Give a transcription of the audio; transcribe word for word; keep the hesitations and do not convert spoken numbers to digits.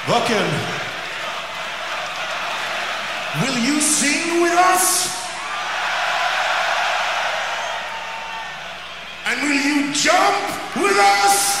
Wacken. Will you sing with us? And will you jump with us?